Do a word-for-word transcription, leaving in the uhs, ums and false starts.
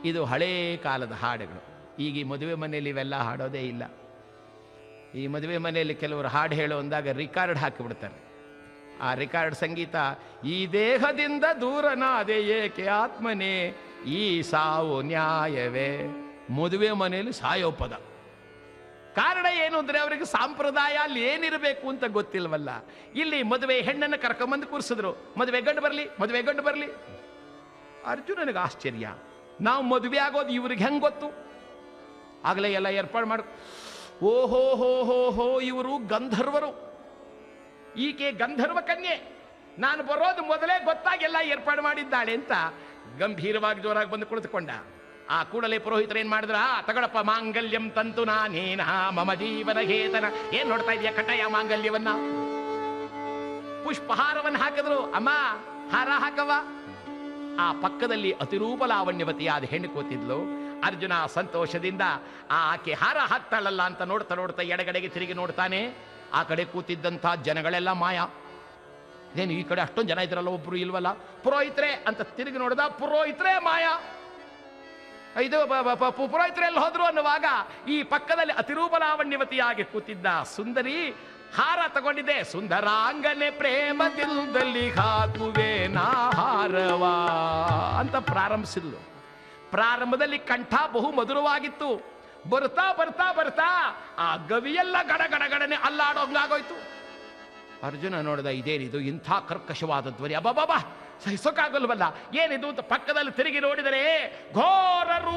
ಇದು ಹಳೇ ಕಾಲದ ಹಾಡುಗಳು. ಈಗ ಈ ಮದುವೆ ಮನೆಯಲ್ಲಿ ಇವೆಲ್ಲ ಹಾಡೋದೇ ಇಲ್ಲ. ಈ ಮದುವೆ ಮನೆಯಲ್ಲಿ ಕೆಲವರು ಹಾಡು ಹೇಳೋ ಅಂದಾಗ ರಿಕಾರ್ಡ್ ಹಾಕಿಬಿಡ್ತಾರೆ. ಆ ರಿಕಾರ್ಡ್ ಸಂಗೀತ, ಈ ದೇಹದಿಂದ ದೂರನಾದೆ ಏಕೆ ಆತ್ಮನೇ, ಈ ಸಾವು ನ್ಯಾಯವೇ. ಮದುವೆ ಮನೆಯಲ್ಲಿ ಸಾಯೋ ಪದ. ಕಾರಣ ಏನು ಅಂದರೆ ಅವರಿಗೆ ಸಂಪ್ರದಾಯ ಅಲ್ಲಿ ಏನಿರಬೇಕು ಅಂತ ಗೊತ್ತಿಲ್ವಲ್ಲ. ಇಲ್ಲಿ ಮದುವೆ ಹೆಣ್ಣನ್ನು ಕರ್ಕೊಂಬಂದು ಕೂರಿಸಿದ್ರು, ಮದುವೆ ಗಂಡು ಬರಲಿ, ಮದುವೆ ಗಂಡು ಬರಲಿ. ಅರ್ಜುನನಿಗೆ ಆಶ್ಚರ್ಯ, ನಾವು ಮದುವೆ ಆಗೋದು ಇವ್ರಿಗೆ ಹೆಂಗೆ ಗೊತ್ತು? ಆಗಲೇ ಎಲ್ಲ ಏರ್ಪಾಡು ಮಾಡು. ಓಹೋ ಹೋ ಹೋ ಹೋ ಇವರು ಗಂಧರ್ವರು, ಈಕೆ ಗಂಧರ್ವ ಕನ್ಯೆ, ನಾನು ಬರೋದು ಮೊದಲೇ ಗೊತ್ತಾಗೆಲ್ಲ ಏರ್ಪಾಡು ಮಾಡಿದ್ದಾಳೆ ಅಂತ ಗಂಭೀರವಾಗಿ ಜೋರಾಗಿ ಬಂದು ಕುಳಿತುಕೊಂಡ. ಆ ಕೂಡಲೇ ಪುರೋಹಿತರು ಏನ್ ಮಾಡಿದ್ರ, ತಗೊಳಪ್ಪ ಮಾಂಗಲ್ಯಂ ತಂತು ನಾನೇನ ಮಮ ಜೀವನ ಹೇತನ. ಏನ್ ನೋಡ್ತಾ ಇದೆಯಾ ಕಟಾಯ ಮಾಂಗಲ್ಯವನ್ನ? ಪುಷ್ಪಹಾರವನ್ನು ಹಾಕಿದ್ರು. ಅಮ್ಮ ಹಾರ ಹಾಕವ. ಆ ಪಕ್ಕದಲ್ಲಿ ಅತಿರೂಪ ಲಾವಣ್ಯವತಿಯಾದ ಹೆಣ್ಣು ಕೂತಿದ್ಲು. ಅರ್ಜುನ ಸಂತೋಷದಿಂದ ಆ ಆಕೆ ಹಾರ ಹಾಕ್ತಾಳಲ್ಲ ಅಂತ ನೋಡ್ತಾ ನೋಡ್ತಾ ಎಡಗಡೆಗೆ ತಿರುಗಿ ನೋಡ್ತಾನೆ. ಆ ಕಡೆ ಕೂತಿದ್ದಂಥ ಜನಗಳೆಲ್ಲ ಮಾಯ. ಏನು ಈ ಕಡೆ ಅಷ್ಟೊಂದು ಜನ ಇದ್ರಲ್ಲ, ಒಬ್ರು ಇಲ್ವಲ್ಲ, ಪುರೋಹಿತ್ರೆ ಅಂತ ತಿರುಗಿ ನೋಡಿದ, ಪುರೋಹಿತ್ರೆ ಮಾಯ. ಇದು ಪುರೋಹಿತರೆಲ್ಲ ಹೋದ್ರು ಅನ್ನುವಾಗ ಈ ಪಕ್ಕದಲ್ಲಿ ಅತಿರೂಪ ಲಾವಣ್ಯವತಿಯಾಗಿ ಕೂತಿದ್ದ ಸುಂದರಿ ಹಾರ ತಗೊಂಡಿದ್ದೆ. ಸುಂದರಾಂಗನೆ ಪ್ರೇಮದಿಲ್ದಲ್ಲಿ ಹಾಕುವೆ ನಾ ಹಾರವಾ ಅಂತ ಪ್ರಾರಂಭಿಸಿದ್ಲು. ಪ್ರಾರಂಭದಲ್ಲಿ ಕಂಠ ಬಹು ಮಧುರವಾಗಿತ್ತು. ಬರ್ತಾ ಬರ್ತಾ ಬರ್ತಾ ಆ ಗವಿಯೆಲ್ಲ ಗಡಗಡಗಡನೆ ಅಲ್ಲಾಡೋಂಗಾಗೋಯ್ತು. ಅರ್ಜುನ ನೋಡಿದ, ಇದೇನಿದು ಇಂಥ ಕರ್ಕಶವಾದ ಧ್ವನಿ, ಅಬ್ಬಬ್ಬಾ ಸಹಿಸೋಕ್ಕಾಗಲ್ವಲ್ಲ, ಏನಿದು ಅಂತ ಪಕ್ಕದಲ್ಲಿ ತಿರುಗಿ ನೋಡಿದರೆ ಘೋರರು